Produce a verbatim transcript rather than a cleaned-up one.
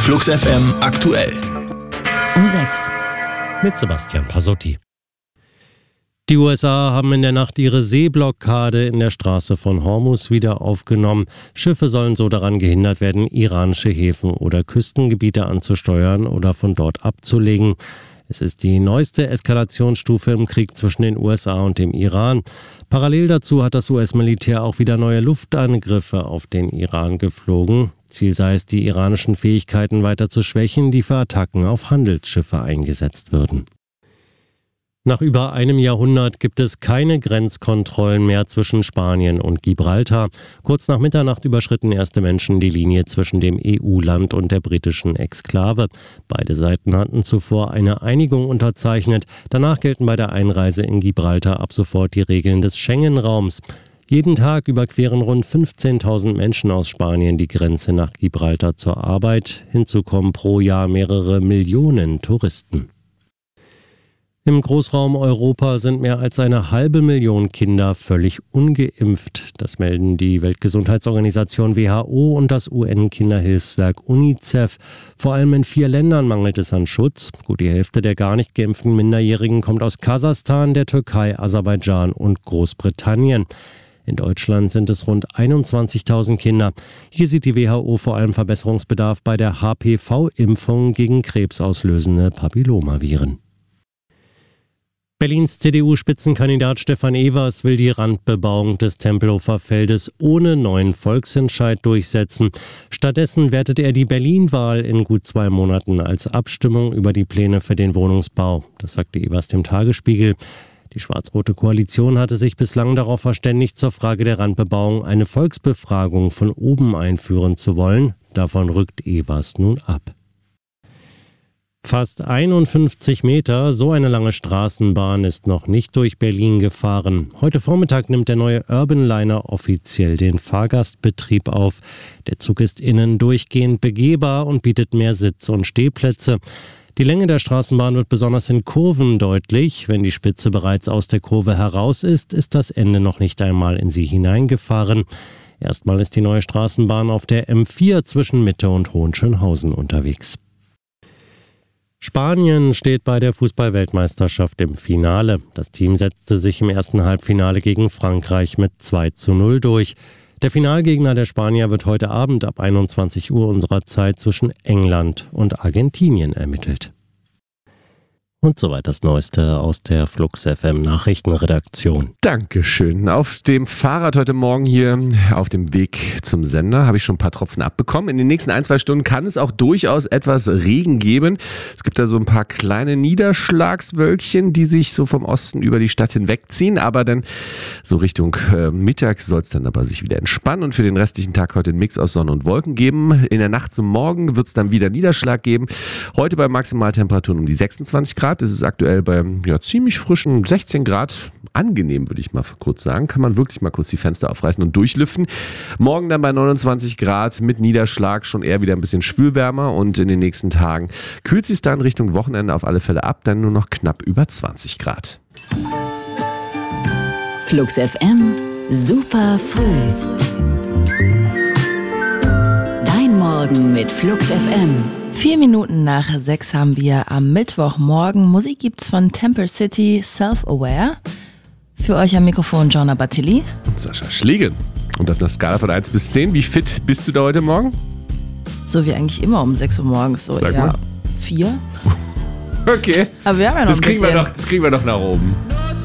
Flux F M aktuell. Um sechs. Mit Sebastian Pasotti. Die U S A haben in der Nacht ihre Seeblockade in der Straße von Hormuz wieder aufgenommen. Schiffe sollen so daran gehindert werden, iranische Häfen oder Küstengebiete anzusteuern oder von dort abzulegen. Es ist die neueste Eskalationsstufe im Krieg zwischen den U S A und dem Iran. Parallel dazu hat das U S-Militär auch wieder neue Luftangriffe auf den Iran geflogen. Ziel sei es, die iranischen Fähigkeiten weiter zu schwächen, die für Attacken auf Handelsschiffe eingesetzt würden. Nach über einem Jahrhundert gibt es keine Grenzkontrollen mehr zwischen Spanien und Gibraltar. Kurz nach Mitternacht überschritten erste Menschen die Linie zwischen dem E U-Land und der britischen Exklave. Beide Seiten hatten zuvor eine Einigung unterzeichnet. Danach gelten bei der Einreise in Gibraltar ab sofort die Regeln des Schengen-Raums. Jeden Tag überqueren rund fünfzehntausend Menschen aus Spanien die Grenze nach Gibraltar zur Arbeit. Hinzu kommen pro Jahr mehrere Millionen Touristen. Im Großraum Europa sind mehr als eine halbe Million Kinder völlig ungeimpft. Das melden die Weltgesundheitsorganisation W H O und das U N-Kinderhilfswerk UNICEF. Vor allem in vier Ländern mangelt es an Schutz. Gut die Hälfte der gar nicht geimpften Minderjährigen kommt aus Kasachstan, der Türkei, Aserbaidschan und Großbritannien. In Deutschland sind es rund einundzwanzigtausend Kinder. Hier sieht die W H O vor allem Verbesserungsbedarf bei der H P V-Impfung gegen krebsauslösende Papillomaviren. Berlins C D U-Spitzenkandidat Stefan Evers will die Randbebauung des Tempelhofer Feldes ohne neuen Volksentscheid durchsetzen. Stattdessen wertet er die Berlin-Wahl in gut zwei Monaten als Abstimmung über die Pläne für den Wohnungsbau. Das sagte Evers dem Tagesspiegel. Die schwarz-rote Koalition hatte sich bislang darauf verständigt, zur Frage der Randbebauung eine Volksbefragung von oben einführen zu wollen. Davon rückt Evers nun ab. Fast einundfünfzig Meter, so eine lange Straßenbahn ist noch nicht durch Berlin gefahren. Heute Vormittag nimmt der neue Urban Liner offiziell den Fahrgastbetrieb auf. Der Zug ist innen durchgehend begehbar und bietet mehr Sitz- und Stehplätze. Die Länge der Straßenbahn wird besonders in Kurven deutlich. Wenn die Spitze bereits aus der Kurve heraus ist, ist das Ende noch nicht einmal in sie hineingefahren. Erstmal ist die neue Straßenbahn auf der M vier zwischen Mitte und Hohenschönhausen unterwegs. Spanien steht bei der Fußball-Weltmeisterschaft im Finale. Das Team setzte sich im ersten Halbfinale gegen Frankreich mit zwei zu null durch. Der Finalgegner der Spanier wird heute Abend ab einundzwanzig Uhr unserer Zeit zwischen England und Argentinien ermittelt. Und soweit das Neueste aus der Flux F M Nachrichtenredaktion. Dankeschön. Auf dem Fahrrad heute Morgen hier auf dem Weg zum Sender habe ich schon ein paar Tropfen abbekommen. In den nächsten ein, zwei Stunden kann es auch durchaus etwas Regen geben. Es gibt da so ein paar kleine Niederschlagswölkchen, die sich so vom Osten über die Stadt hinwegziehen. Aber dann so Richtung äh, Mittag soll es dann aber sich wieder entspannen und für den restlichen Tag heute einen Mix aus Sonne und Wolken geben. In der Nacht zum Morgen wird es dann wieder Niederschlag geben. Heute bei Maximaltemperaturen um die sechsundzwanzig Grad. Es ist aktuell bei ja, ziemlich frischen sechzehn Grad. Angenehm, würde ich mal kurz sagen. Kann man wirklich mal kurz die Fenster aufreißen und durchlüften. Morgen dann bei neunundzwanzig Grad mit Niederschlag schon eher wieder ein bisschen schwülwärmer. Und in den nächsten Tagen kühlt sich dann Richtung Wochenende auf alle Fälle ab. Dann nur noch knapp über zwanzig Grad. Flux F M, super früh. Dein Morgen mit Flux F M. Vier Minuten nach sechs haben wir am Mittwochmorgen. Musik gibt's von Temper City, Self-Aware. Für euch am Mikrofon Jonna Battili. Und Sascha Schlegel. Und auf einer Skala von eins bis zehn, wie fit bist du da heute Morgen? So wie eigentlich immer um sechs Uhr morgens. So Sag eher mal. vier. Okay. Aber wir haben ja noch das ein kriegen bisschen. wir noch, das kriegen wir noch nach oben.